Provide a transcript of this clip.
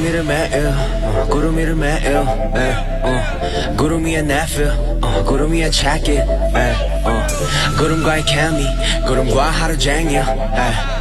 구름이를 매일 구름이를 매일 구름 위에 내필 구름 위에 check it 구름과의 케미 구름과 하루 종일